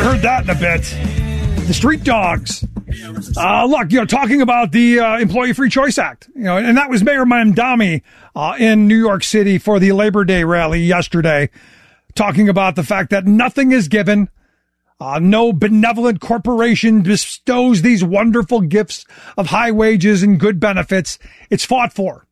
heard that in a bit. The street dogs. Look, talking about the Employee Free Choice Act, and that was Mayor Mamdani in New York City for the Labor Day rally yesterday, talking about the fact that nothing is given. No benevolent corporation bestows these wonderful gifts of high wages and good benefits. It's fought for.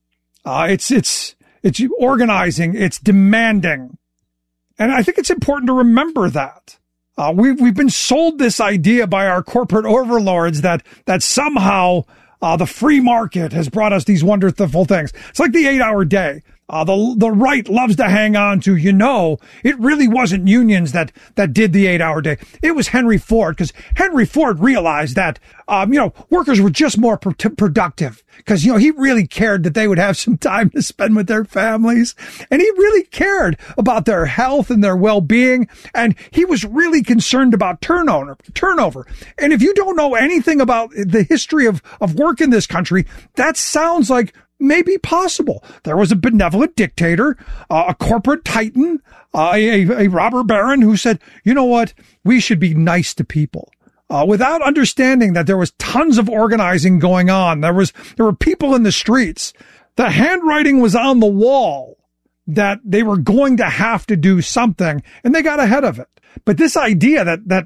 It's organizing. It's demanding. And I think it's important to remember that. We've been sold this idea by our corporate overlords that somehow the free market has brought us these wonderful things. It's like the 8-hour day. The right loves to hang on to, it really wasn't unions that did the 8-hour day. It was Henry Ford, because Henry Ford realized that, workers were just more productive, because, he really cared that they would have some time to spend with their families. And he really cared about their health and their well-being. And he was really concerned about turnover. And if you don't know anything about the history of work in this country, that sounds like maybe possible. There was a benevolent dictator, a corporate titan, a robber baron who said, you know what, we should be nice to people. Without understanding that there was tons of organizing going on. There were people in the streets. The handwriting was on the wall that they were going to have to do something, and they got ahead of it. But this idea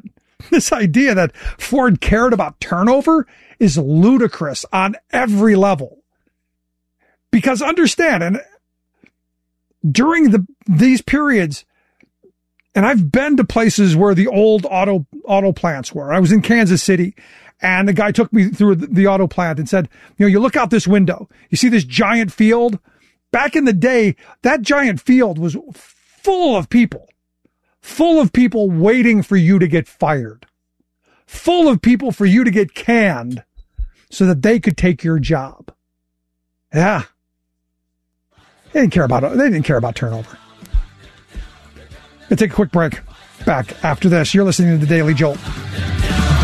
that Ford cared about turnover is ludicrous on every level. Because understand, and during these periods, and I've been to places where the old auto plants were. I was in Kansas City, and the guy took me through the auto plant and said, you look out this window, you see this giant field? Back in the day, that giant field was full of people waiting for you to get fired, full of people for you to get canned so that they could take your job. Yeah. They didn't care about turnover. Let's take a quick break. Back after this. You're listening to The Daily Jolt.